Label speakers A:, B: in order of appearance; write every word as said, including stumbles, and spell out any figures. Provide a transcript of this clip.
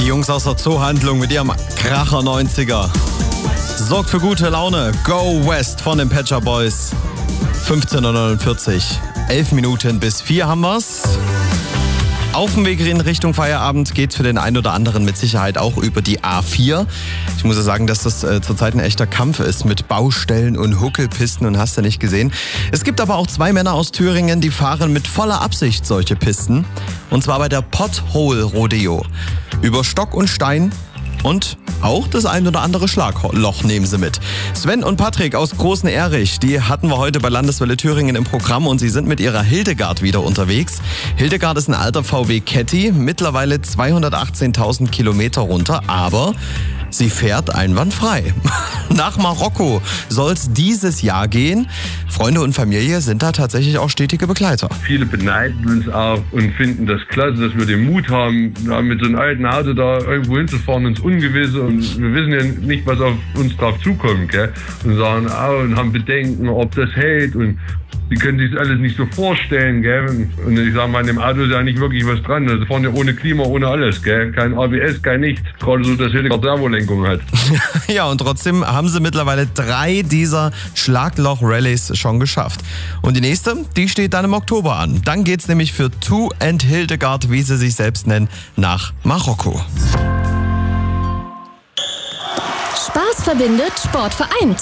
A: Die Jungs aus der Zoohandlung mit ihrem Kracher neunziger. Sorgt für gute Laune. Go West von den Pet Shop Boys. fünfzehn Uhr neunundvierzig. elf Minuten bis vier haben wir's. Auf dem Weg in Richtung Feierabend geht's für den einen oder anderen mit Sicherheit auch über die A vier. Ich muss ja sagen, dass das äh, zurzeit ein echter Kampf ist mit Baustellen und Huckelpisten und hast du nicht gesehen. Es gibt aber auch zwei Männer aus Thüringen, die fahren mit voller Absicht solche Pisten. Und zwar bei der Pothole Rodeo. Über Stock und Stein und auch das ein oder andere Schlagloch nehmen sie mit. Sven und Patrick aus Großen Erich, die hatten wir heute bei Landeswelle Thüringen im Programm und sie sind mit ihrer Hildegard wieder unterwegs. Hildegard ist ein alter V W Caddy, mittlerweile zweihundertachtzehntausend Kilometer runter, aber sie fährt einwandfrei. Nach Marokko soll es dieses Jahr gehen. Freunde und Familie sind da tatsächlich auch stetige Begleiter.
B: Viele beneiden uns auch und finden das klasse, dass wir den Mut haben, da mit so einem alten Auto da irgendwo hinzufahren ins Ungewisse. Und wir wissen ja nicht, was auf uns drauf zukommt. Gell? Und sagen, oh, und haben Bedenken, ob das hält. Und die können sich das alles nicht so vorstellen. Gell? Und ich sage mal, an dem Auto ist ja nicht wirklich was dran. Also fahren ja ohne Klima, ohne alles. Gell? Kein A B S, kein nichts. Gerade so, dass Hildegard Servolenkung hat.
A: Ja, und trotzdem haben sie mittlerweile drei dieser Schlagloch-Rallyes schon geschafft. Und die nächste, die steht dann im Oktober an. Dann geht's nämlich für Two and Hildegard, wie sie sich selbst nennen, nach Marokko.
C: Spaß verbindet, Sport vereint.